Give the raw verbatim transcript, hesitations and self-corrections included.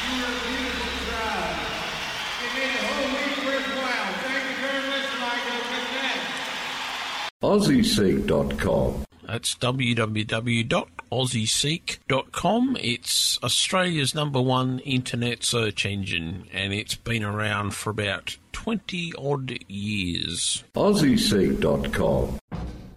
You are a beautiful crowd. You made a whole week worthwhile. Thank you very much, Ligo. Aussie Seek dot com. That's w w w dot aussie seek dot com. It's Australia's number one internet search engine, and it's been around for about twenty odd years. Aussie Seek dot com.